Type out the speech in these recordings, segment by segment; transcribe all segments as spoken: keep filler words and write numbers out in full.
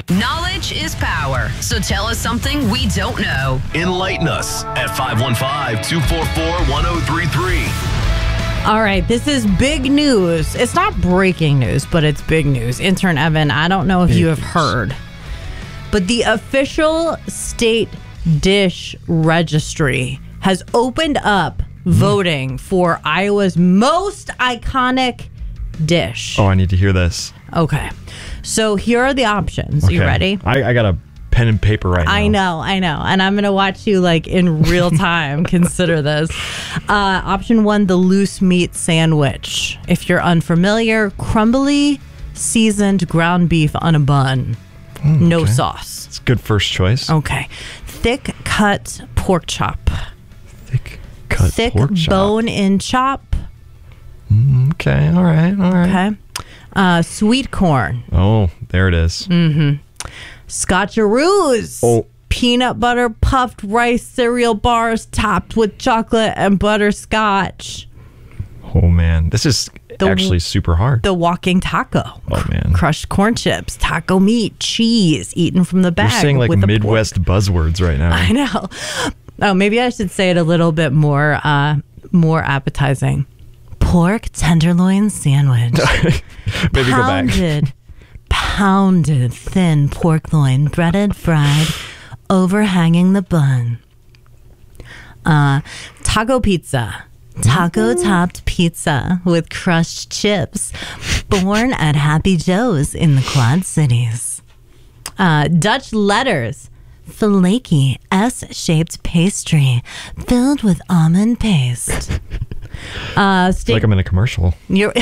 Knowledge is power, so tell us something we don't know. Enlighten us at five one five, two four four, one zero three three. All right, this is big news. It's not breaking news, but it's big news. Intern Evan, I don't know if big you have news. heard, but the official state dish registry has opened up mm. voting for Iowa's most iconic dish. Oh, I need to hear this. Okay. So here are the options. Okay. You ready? I, I got a pen and paper right now. I know, I know. And I'm going to watch you like in real time consider this. Uh, option one, the loose meat sandwich. If you're unfamiliar, crumbly, seasoned ground beef on a bun. Mm, no okay. sauce. It's a good first choice. Okay. Thick cut pork chop. Thick cut Thick pork chop. bone-in chop. Mm, okay, all right, all right. Okay. Uh, sweet corn. Oh, there it is. Mm-hmm. Scotcheroos. Oh. Peanut butter puffed rice cereal bars topped with chocolate and butterscotch. Oh, man. This is the, actually super hard. The walking taco. Oh, man. Crushed corn chips, taco meat, cheese, eaten from the bag. You're saying like with Midwest buzzwords right now. I know. Oh, maybe I should say it a little bit more, uh, more appetizing. Pork tenderloin sandwich. Maybe pounded, go back. Pounded thin pork loin, breaded, fried, overhanging the bun. Uh, taco pizza. Taco topped pizza with crushed chips. Born at Happy Joe's in the Quad Cities. Uh, Dutch letters. Flaky S-shaped pastry filled with almond paste. Uh, steak- like I'm in a commercial. You're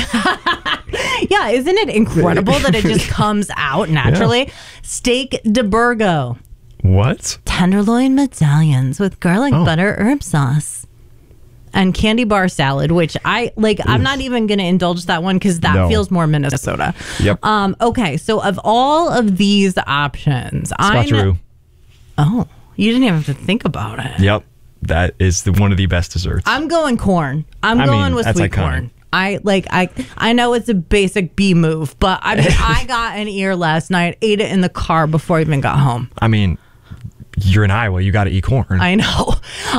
yeah, isn't it incredible that it just comes out naturally? Yeah. Steak de Burgo. What? Tenderloin medallions with garlic oh. butter herb sauce. And candy bar salad, which I like. Oof. I'm not even going to indulge that one because that no. feels more Minnesota. Yep. Um. Okay. So of all of these options, I Scotcheroo. Oh, you didn't even have to think about it. Yep. That is the one of the best desserts. I'm going corn. I'm I going mean, with that's sweet iconic. corn. I like I I know it's a basic B move, but I mean I got an ear last night, ate it in the car before I even got home. I mean, you're in Iowa, you got to eat corn. I know.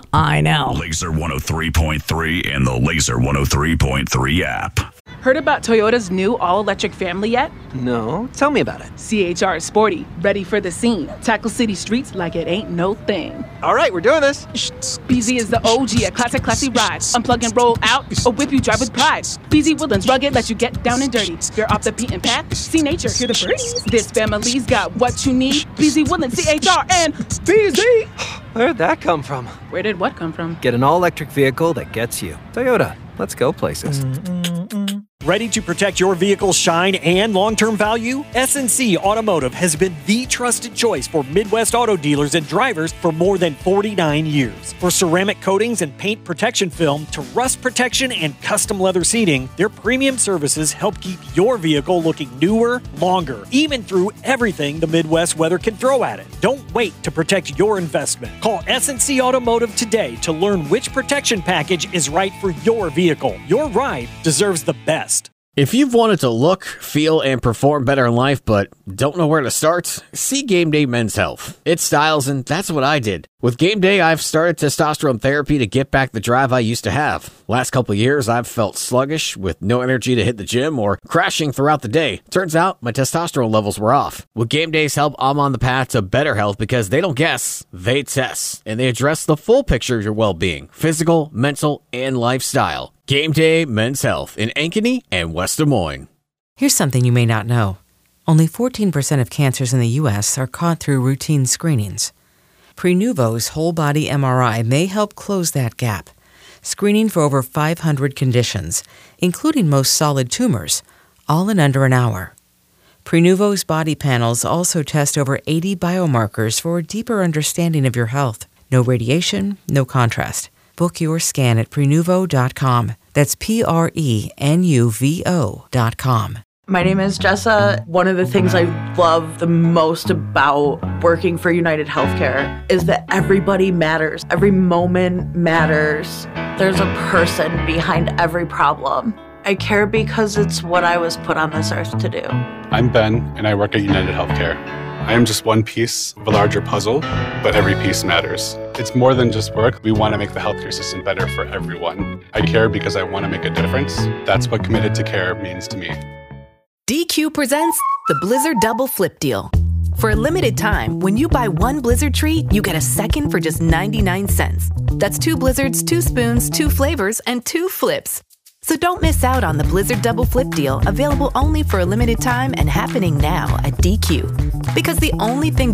I know. Laser one oh three point three and the Laser one oh three point three app. Heard about Toyota's new all-electric family yet? No, tell me about it. C H R is sporty, ready for the scene. Tackle city streets like it ain't no thing. All right, we're doing this. B Z is the O G, a classic, classy ride. Unplug and roll out, or whip you drive with pride. B Z Woodlands, rugged, let you get down and dirty. You're off the beaten path, see nature, hear the birdies. This family's got what you need. B Z Woodlands, C H R, and B Z. Where'd that come from? Where did what come from? Get an all-electric vehicle that gets you. Toyota, let's go places. Mm-mm-mm. Ready to protect your vehicle's shine and long-term value? S and C Automotive has been the trusted choice for Midwest auto dealers and drivers for more than forty-nine years. For ceramic coatings and paint protection film to rust protection and custom leather seating, their premium services help keep your vehicle looking newer, longer, even through everything the Midwest weather can throw at it. Don't wait to protect your investment. Call S and C Automotive today to learn which protection package is right for your vehicle. Your ride deserves the best. If you've wanted to look, feel, and perform better in life but don't know where to start, see Game Day Men's Health. It's styles, and that's what I did. With Game Day, I've started testosterone therapy to get back the drive I used to have. Last couple of years, I've felt sluggish, with no energy to hit the gym, or crashing throughout the day. Turns out, my testosterone levels were off. With Game Day's help, I'm on the path to better health because they don't guess, they test. And they address the full picture of your well-being, physical, mental, and lifestyle. Game Day Men's Health in Ankeny and West Des Moines. Here's something you may not know. Only fourteen percent of cancers in the U S are caught through routine screenings. Prenuvo's whole-body M R I may help close that gap, screening for over five hundred conditions, including most solid tumors, all in under an hour. Prenuvo's body panels also test over eighty biomarkers for a deeper understanding of your health. No radiation, no contrast. Book your scan at prenuvo dot com. That's P R E N U V O dot com. My name is Jessa. One of the things I love the most about working for United Healthcare is that everybody matters. Every moment matters. There's a person behind every problem. I care because it's what I was put on this earth to do. I'm Ben, and I work at United Healthcare. I am just one piece of a larger puzzle, but every piece matters. It's more than just work. We want to make the healthcare system better for everyone. I care because I want to make a difference. That's what Committed to Care means to me. D Q presents the Blizzard Double Flip Deal. For a limited time, when you buy one Blizzard treat, you get a second for just ninety-nine cents. That's two Blizzards, two spoons, two flavors, and two flips. So don't miss out on the Blizzard Double Flip Deal, available only for a limited time and happening now at D Q. Because the only thing